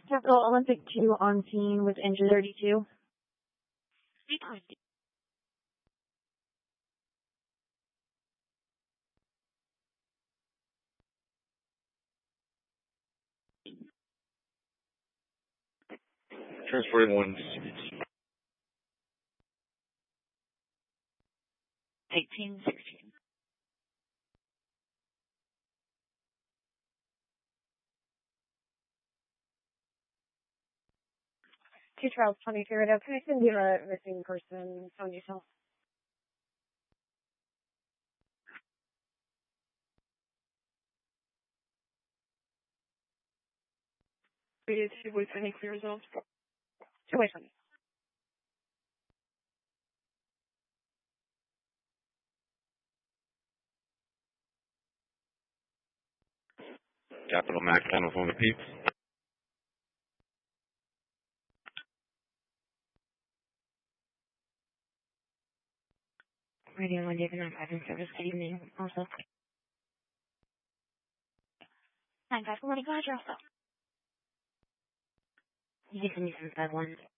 Capital Olympic 2 on scene with engine 32. Transporting 1. 1816. 2 Charles 23 right up. Can I send you a missing person phone yourself? We 2-way 20 clear results. 2-way 20. Capital Max on the phone to Pete. Radio 1, David 95 service. Good evening. Also. 95, morning, go ahead, also. You can send me 751.